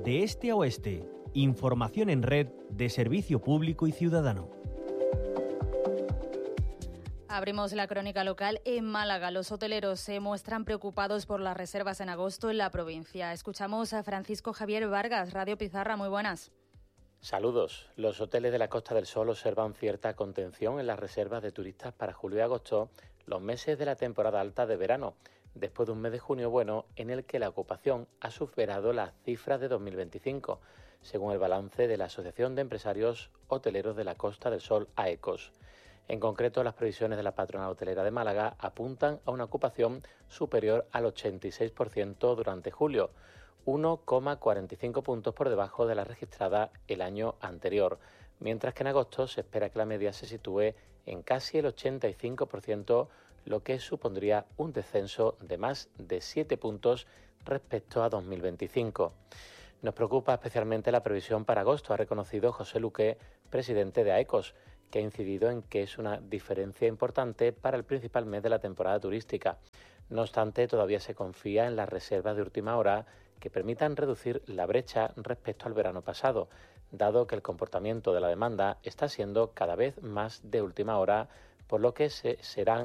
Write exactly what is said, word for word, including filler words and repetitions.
de este a oeste. Información en red de servicio público y ciudadano. Abrimos la crónica local en Málaga. Los hoteleros se muestran preocupados por las reservas en agosto en la provincia. Escuchamos a Francisco Javier Vargas, Radio Pizarra. Muy buenas. Saludos. Los hoteles de la Costa del Sol observan cierta contención en las reservas de turistas para julio y agosto, los meses de la temporada alta de verano, después de un mes de junio bueno en el que la ocupación ha superado las cifras de dos mil veinticinco, según el balance de la Asociación de Empresarios Hoteleros de la Costa del Sol, AECOS. En concreto, las previsiones de la patronal hotelera de Málaga apuntan a una ocupación superior al ochenta y seis por ciento durante julio, uno coma cuarenta y cinco puntos por debajo de la registrada el año anterior, mientras que en agosto se espera que la media se sitúe en casi el ochenta y cinco por ciento, lo que supondría un descenso de más de siete puntos respecto a dos mil veinticinco. Nos preocupa especialmente la previsión para agosto, ha reconocido José Luque, presidente de AECOS, que ha incidido en que es una diferencia importante para el principal mes de la temporada turística. No obstante, todavía se confía en las reservas de última hora que permitan reducir la brecha respecto al verano pasado, dado que el comportamiento de la demanda está siendo cada vez más de última hora, por lo que se serán